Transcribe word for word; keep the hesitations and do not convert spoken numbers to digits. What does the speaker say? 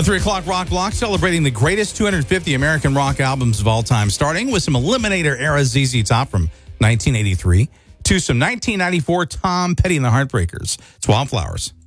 Our three o'clock rock block celebrating the greatest two hundred fifty American rock albums of all time, starting with some Eliminator era Z Z Top from nineteen eighty-three to some nineteen ninety-four Tom Petty and the Heartbreakers. It's Wildflowers.